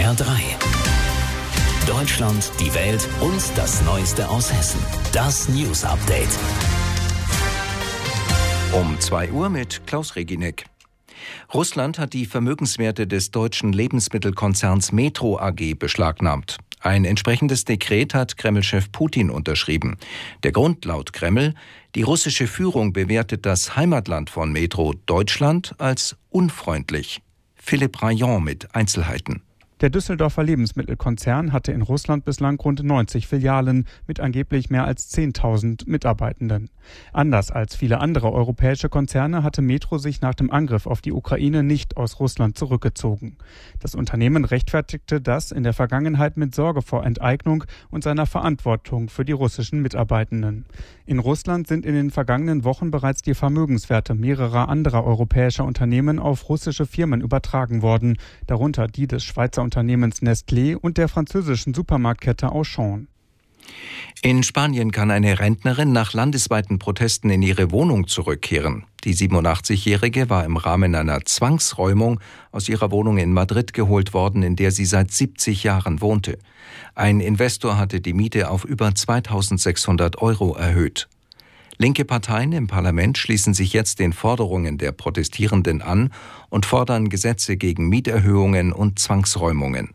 HR3. Deutschland, die Welt und das Neueste aus Hessen. Das News Update. Um 2 Uhr mit Klaus Reginek. Russland hat die Vermögenswerte des deutschen Lebensmittelkonzerns Metro AG beschlagnahmt. Ein entsprechendes Dekret hat Kreml-Chef Putin unterschrieben. Der Grund laut Kreml: die russische Führung bewertet das Heimatland von Metro, Deutschland, als unfreundlich. Philipp Rayon mit Einzelheiten. Der Düsseldorfer Lebensmittelkonzern hatte in Russland bislang rund 90 Filialen mit angeblich mehr als 10.000 Mitarbeitenden. Anders als viele andere europäische Konzerne hatte Metro sich nach dem Angriff auf die Ukraine nicht aus Russland zurückgezogen. Das Unternehmen rechtfertigte das in der Vergangenheit mit Sorge vor Enteignung und seiner Verantwortung für die russischen Mitarbeitenden. In Russland sind in den vergangenen Wochen bereits die Vermögenswerte mehrerer anderer europäischer Unternehmen auf russische Firmen übertragen worden, darunter die des Schweizer Unternehmens Nestlé und der französischen Supermarktkette Auchan. In Spanien kann eine Rentnerin nach landesweiten Protesten in ihre Wohnung zurückkehren. Die 87-Jährige war im Rahmen einer Zwangsräumung aus ihrer Wohnung in Madrid geholt worden, in der sie seit 70 Jahren wohnte. Ein Investor hatte die Miete auf über 2.600 € erhöht. Linke Parteien im Parlament schließen sich jetzt den Forderungen der Protestierenden an und fordern Gesetze gegen Mieterhöhungen und Zwangsräumungen.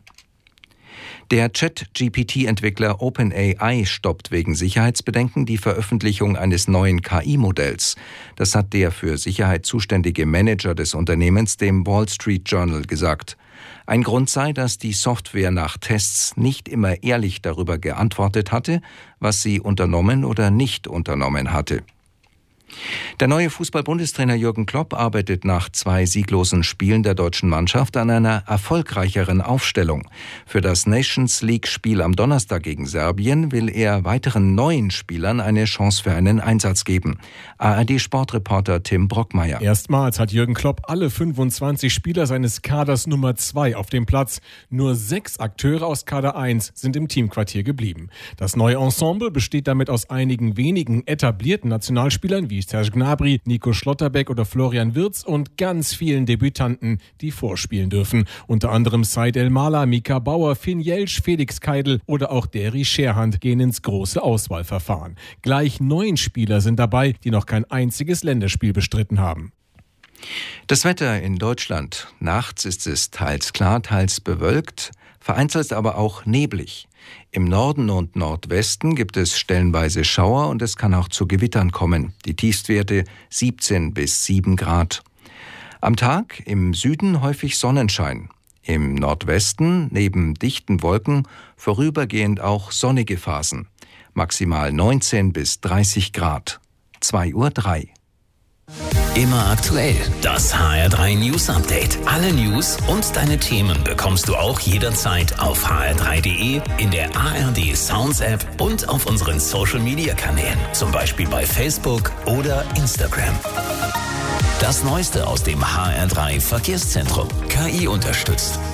Der Chat-GPT-Entwickler OpenAI stoppt wegen Sicherheitsbedenken die Veröffentlichung eines neuen KI-Modells. Das hat der für Sicherheit zuständige Manager des Unternehmens dem Wall Street Journal gesagt. Ein Grund sei, dass die Software nach Tests nicht immer ehrlich darüber geantwortet hatte, was sie unternommen oder nicht unternommen hatte. Der neue Fußball-Bundestrainer Jürgen Klopp arbeitet nach 2 sieglosen Spielen der deutschen Mannschaft an einer erfolgreicheren Aufstellung. Für das Nations-League-Spiel am Donnerstag gegen Serbien will er weiteren neuen Spielern eine Chance für einen Einsatz geben. ARD-Sportreporter Tim Brockmeier. Erstmals hat Jürgen Klopp alle 25 Spieler seines Kaders Nummer 2 auf dem Platz. Nur 6 Akteure aus Kader 1 sind im Teamquartier geblieben. Das neue Ensemble besteht damit aus einigen wenigen etablierten Nationalspielern wie Serge Gnabry, Nico Schlotterbeck oder Florian Wirtz und ganz vielen Debütanten, die vorspielen dürfen. Unter anderem Said El-Mala, Mika Bauer, Finn Jelsch, Felix Keidel oder auch Derry Scherhand gehen ins große Auswahlverfahren. Gleich 9 Spieler sind dabei, die noch kein einziges Länderspiel bestritten haben. Das Wetter in Deutschland. Nachts ist es teils klar, teils bewölkt, vereinzelt aber auch neblig. Im Norden und Nordwesten gibt es stellenweise Schauer und es kann auch zu Gewittern kommen. Die Tiefstwerte 17 bis 7 Grad. Am Tag im Süden häufig Sonnenschein. Im Nordwesten neben dichten Wolken vorübergehend auch sonnige Phasen. Maximal 19 bis 30 Grad. 2:03 Uhr. Immer aktuell. Das HR3 News Update. Alle News und deine Themen bekommst du auch jederzeit auf hr3.de, in der ARD Sounds App und auf unseren Social Media Kanälen. Zum Beispiel bei Facebook oder Instagram. Das Neueste aus dem HR3 Verkehrszentrum. KI unterstützt.